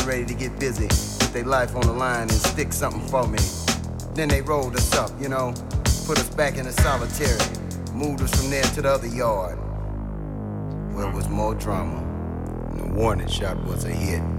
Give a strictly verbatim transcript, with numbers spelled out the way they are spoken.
ready to get busy, put their life on the line and stick something for me. Then they rolled us up, you know, put us back in the solitary, moved us from there to the other yard, where it was more drama, and the warning shot was a hit.